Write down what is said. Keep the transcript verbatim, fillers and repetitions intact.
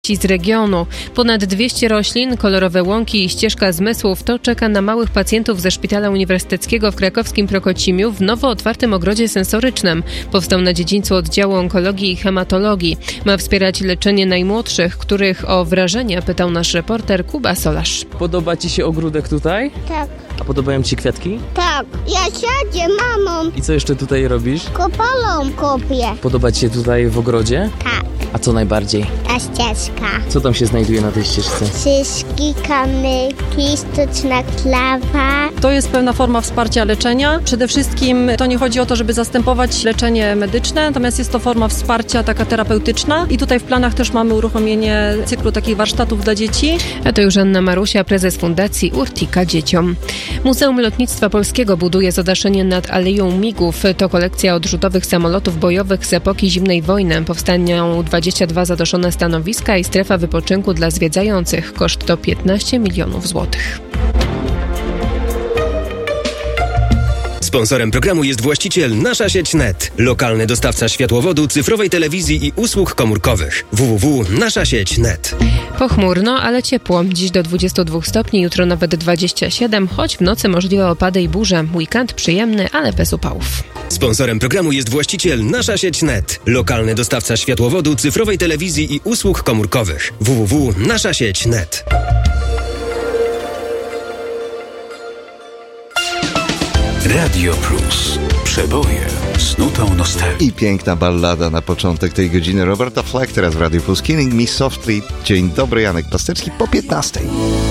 z regionu. Ponad dwieście roślin, kolorowe łąki i ścieżka zmysłów to czeka na małych pacjentów ze Szpitala Uniwersyteckiego w krakowskim Prokocimiu w nowo otwartym ogrodzie sensorycznym. Powstał na dziedzińcu oddziału onkologii i hematologii. Ma wspierać leczenie najmłodszych, których o wrażenia pytał nasz reporter Kuba Solarz. Podoba Ci się ogródek tutaj? Tak. A podobają Ci się kwiatki? Tak. Ja siadzie mamą. I co jeszcze tutaj robisz? Kopalą kopię. Podoba Ci się tutaj w ogrodzie? Tak. A co najbardziej? Ta ścieżka. Co tam się znajduje na tej ścieżce? Szyszki, kamyki, sztuczna klawa. To jest pewna forma wsparcia leczenia. Przede wszystkim to nie chodzi o to, żeby zastępować leczenie medyczne, natomiast jest to forma wsparcia taka terapeutyczna i tutaj w planach też mamy uruchomienie cyklu takich warsztatów dla dzieci. A to już Anna Marusia, prezes Fundacji Urtika Dzieciom. Muzeum Lotnictwa Polskiego buduje zadaszenie nad Aleją Migów. To kolekcja odrzutowych samolotów bojowych z epoki zimnej wojny. Powstaną dwadzieścia dwa zadaszone stanowiska i strefa wypoczynku dla zwiedzających. Koszt to piętnaście milionów złotych. Sponsorem programu jest właściciel Nasza Sieć Net, lokalny dostawca światłowodu, cyfrowej telewizji i usług komórkowych. w w w kropka nasza sieć kropka net. Pochmurno, ale ciepło. Dziś do dwudziestu dwóch stopni, jutro nawet dwadzieścia siedem, choć w nocy możliwe opady i burze. Weekend przyjemny, ale bez upałów. Sponsorem programu jest właściciel Nasza Sieć Net, lokalny dostawca światłowodu, cyfrowej telewizji i usług komórkowych. w w w kropka nasza sieć kropka net. Radio Plus. Przeboje z nutą nostalgii. I piękna ballada na początek tej godziny. Roberta Fleck teraz w Radio Plus. Killing Me Softly. Dzień dobry, Janek Pasterski po piętnastej.